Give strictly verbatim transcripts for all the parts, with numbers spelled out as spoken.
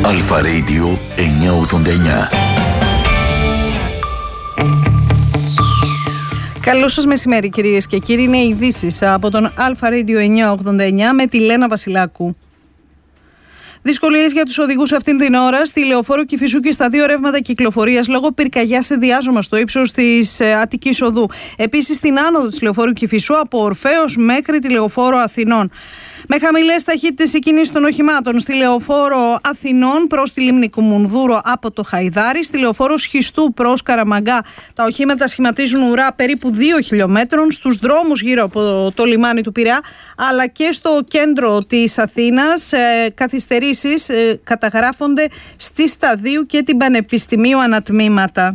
Αλφα Radio εννιακόσια ογδόντα εννιά. Καλό σας μεσημέρι κυρίες και κύριοι, είναι ειδήσεις από τον Αλφα Radio εννιακόσια ογδόντα εννιά με τη Λένα Βασιλάκου. Δυσκολίες για τους οδηγούς αυτήν την ώρα στη Λεωφόρο Κηφισού και στα δύο ρεύματα κυκλοφορίας λόγω πυρκαγιάς σε διάζωμα στο ύψος της Αττικής Οδού. Επίσης στην άνοδο της Λεωφόρου Κηφισού από Ορφέως μέχρι τη Λεωφόρο Αθηνών. Με χαμηλές ταχύτητες η κίνηση των οχημάτων στη Λεωφόρο Αθηνών προς τη Λίμνη Κουμουνδούρο από το Χαϊδάρι, στη Λεωφόρο Σχιστού προς Καραμαγκά τα οχήματα σχηματίζουν ουρά περίπου δύο χιλιόμετρων, στους δρόμους γύρω από το λιμάνι του Πειραιά αλλά και στο κέντρο της Αθήνας ε, καθυστερήσεις ε, καταγράφονται στη Σταδίου και την Πανεπιστημίου ανατμήματα.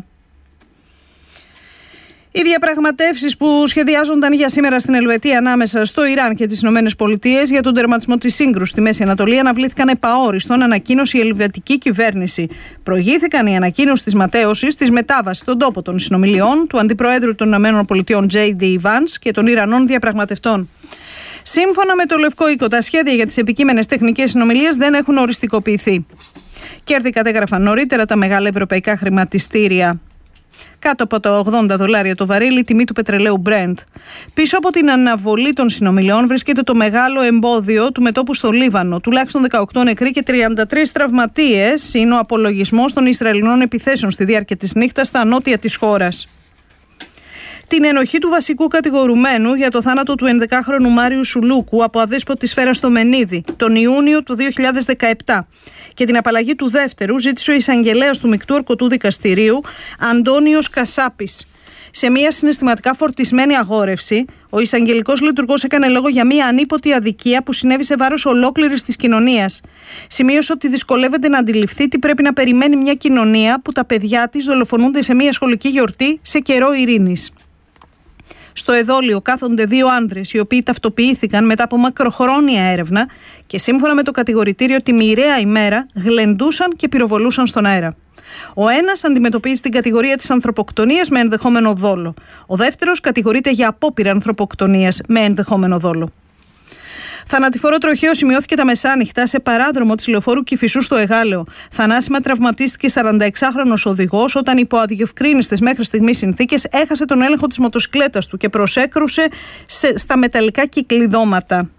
Οι διαπραγματεύσεις που σχεδιάζονταν για σήμερα στην Ελβετία ανάμεσα στο Ιράν και τις Ηνωμένες Πολιτείες για τον τερματισμό της σύγκρουσης στη Μέση Ανατολή αναβλήθηκαν επαόριστον, ανακοίνωσε η ελβετική κυβέρνηση. Προηγήθηκαν η ανακοίνωση της ματέωσης της μετάβασης στον τόπο των συνομιλιών του Αντιπροέδρου των Ηνωμένων Πολιτειών τζέι ντι Vance και των Ιρανών διαπραγματευτών. Σύμφωνα με το Λευκό Οίκο, τα σχέδια για τις επικείμενες τεχνικές συνομιλίες δεν έχουν οριστικοποιηθεί. Κέρδη κατέγραφαν νωρίτερα τα μεγάλα ευρωπαϊκά χρηματιστήρια. Κάτω από τα ογδόντα δολάρια το βαρύλι, η τιμή του πετρελαίου Brent. Πίσω από την αναβολή των συνομιλιών βρίσκεται το μεγάλο εμπόδιο του μετώπου στο Λίβανο. Τουλάχιστον δεκαοκτώ νεκροί και τριάντα τρεις τραυματίες είναι ο απολογισμός των Ισραηλινών επιθέσεων στη διάρκεια της νύχτας στα νότια της χώρας. Την ενοχή του βασικού κατηγορουμένου για το θάνατο του ενδεκάχρονου Μάριου Σουλούκου από αδέσποτη σφαίρα στο Μενίδη τον Ιούνιο του δύο χιλιάδες δεκαεπτά και την απαλλαγή του δεύτερου ζήτησε ο εισαγγελέας του Μεικτού Ορκωτού Δικαστηρίου Αντώνιος Κασάπης. Σε μια συναισθηματικά φορτισμένη αγόρευση, ο εισαγγελικός λειτουργός έκανε λόγο για μια ανίποτη αδικία που συνέβη σε βάρος ολόκληρης της κοινωνίας. Σημείωσε ότι δυσκολεύεται να αντιληφθεί τι πρέπει να περιμένει μια κοινωνία που τα παιδιά της δολοφονούνται σε μια σχολική γιορτή σε καιρό ειρήνης. Στο εδόλιο κάθονται δύο άντρες οι οποίοι ταυτοποιήθηκαν μετά από μακροχρόνια έρευνα και σύμφωνα με το κατηγορητήριο τη μοιραία ημέρα γλεντούσαν και πυροβολούσαν στον αέρα. Ο ένας αντιμετωπίζει την κατηγορία της ανθρωποκτονίας με ενδεχόμενο δόλο. Ο δεύτερος κατηγορείται για απόπειρα ανθρωποκτονίας με ενδεχόμενο δόλο. Θανατηφόρο τροχαίο σημειώθηκε τα μεσάνυχτα σε παράδρομο της Λεωφόρου Κηφισού στο Εγάλεο. Θανάσιμα τραυματίστηκε σαρανταεξάχρονος οδηγός όταν υπό αδιευκρίνιστες μέχρι στιγμής συνθήκες έχασε τον έλεγχο της μοτοσυκλέτας του και προσέκρουσε σε, στα μεταλλικά κυκλειδώματα.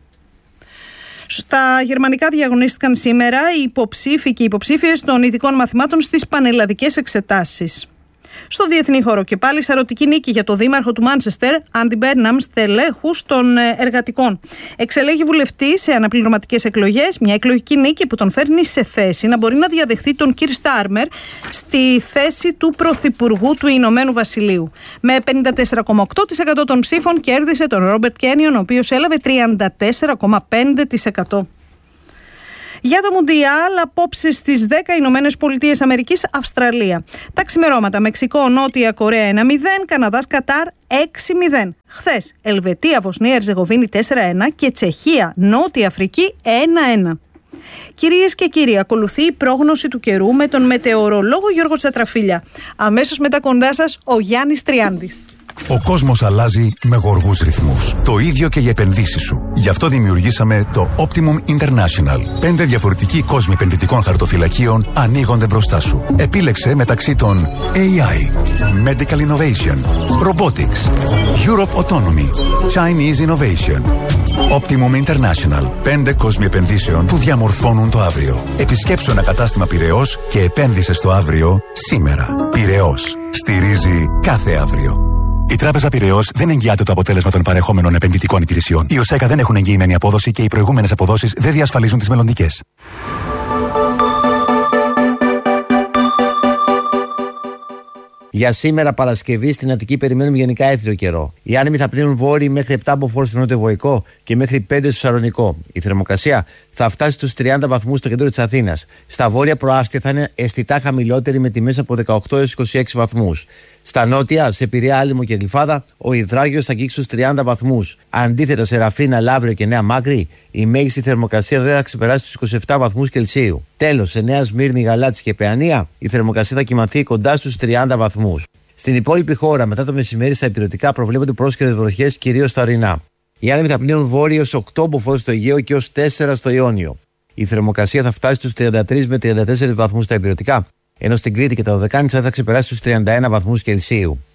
Στα γερμανικά διαγωνίστηκαν σήμερα οι υποψήφοι και οι υποψήφιες των ειδικών μαθημάτων στις πανελλαδικές εξετάσεις. Στο διεθνή χώρο και πάλι σαρωτική νίκη για το δήμαρχο του Μάντσεστερ, Άντι Μπέρναμ, στελέχους των εργατικών. Εξελέγει βουλευτή σε αναπληρωματικές εκλογές, μια εκλογική νίκη που τον φέρνει σε θέση να μπορεί να διαδεχθεί τον Κιρ Στάρμερ στη θέση του Πρωθυπουργού του Ηνωμένου Βασιλείου. Με πενήντα τέσσερα κόμμα οκτώ τοις εκατό των ψήφων κέρδισε τον Ρόμπερτ Κένιον, ο οποίος έλαβε τριάντα τέσσερα κόμμα πέντε τοις εκατό. Για το Μουντιάλ, απόψε στις δέκα Ηνωμένες Πολιτείες Αμερικής, Αυστραλία. Τα ξημερώματα, Μεξικό, Νότια Κορέα ένα μηδέν, Καναδάς, Κατάρ έξι μηδέν. Χθες, Ελβετία, Βοσνία, Ερζεγοβίνη τέσσερα ένα και Τσεχία, Νότια Αφρική ένα ένα. Κυρίες και κύριοι, ακολουθεί η πρόγνωση του καιρού με τον μετεωρολόγο Γιώργο Τσατραφίλια. Αμέσως μετά κοντά σας, ο Γιάννης Τριάντης. Ο κόσμος αλλάζει με γοργούς ρυθμούς. Το ίδιο και για επενδύσεις σου. Γι' αυτό δημιουργήσαμε το Optimum International. Πέντε διαφορετικοί κόσμοι επενδυτικών χαρτοφυλακίων ανοίγονται μπροστά σου. Επίλεξε μεταξύ των έι άι, Medical Innovation, Robotics, Europe Autonomy, Chinese Innovation. Optimum International. Πέντε κόσμοι επενδύσεων που διαμορφώνουν το αύριο. Επισκέψου ένα κατάστημα Πειραιώς και επένδυσε στο αύριο σήμερα. Πειραιώς. Στηρίζει κάθε αύριο. Η Τράπεζα Πειραιώς δεν εγγυάται το αποτέλεσμα των παρεχόμενων επενδυτικών υπηρεσιών. Οι ΟΣΕΚΑ δεν έχουν εγγυημένη απόδοση και οι προηγούμενες αποδόσεις δεν διασφαλίζουν τις μελλοντικές. Για σήμερα Παρασκευή στην Αττική περιμένουμε γενικά έθριο καιρό. Οι άνεμοι θα πλύνουν βόρειοι μέχρι επτά μποφόρ στο νότιο-βορικό και μέχρι πέντε στο Σαλονικό. Η θερμοκρασία θα φτάσει στους τριάντα βαθμούς στο κέντρο της Αθήνας. Στα βόρεια προάστια θα είναι αισθητά χαμηλότερη με τιμές από δεκαοκτώ έως είκοσι έξι βαθμούς. Στα νότια, σε Πειραιά, Άλυμο και Γλυφάδα, ο υδράγιος θα αγγίξει στους τριάντα βαθμούς. Αντίθετα, σε Ραφίνα, Λαύριο και Νέα Μάκρη, η μέγιστη θερμοκρασία δεν θα ξεπεράσει τους είκοσι επτά βαθμούς Κελσίου. Τέλος, σε Νέα Σμύρνη, Γαλάτσι και Παιανία, η θερμοκρασία θα κυμανθεί κοντά στους τριάντα βαθμούς. Στην υπόλοιπη χώρα, μετά το μεσημέρι, στα ηπειρωτικά προβλέπονται πρόσκαιρες βροχές, κυρίως στα ορεινά. Οι άνεμοι θα πλύνουν βόρειο οκτώ μποφόρ στο Αιγαίο και ως τέσσερα στο Ιόνιο. η θερμοκρασία θα φτάσει στους τριάντα τρεις με τριάντα τέσσερις βαθμούς τα υπηρετικά, ενώ στην Κρήτη και τα Δωδεκάνησα θα ξεπεράσει τους τριάντα ένα βαθμούς Κελσίου.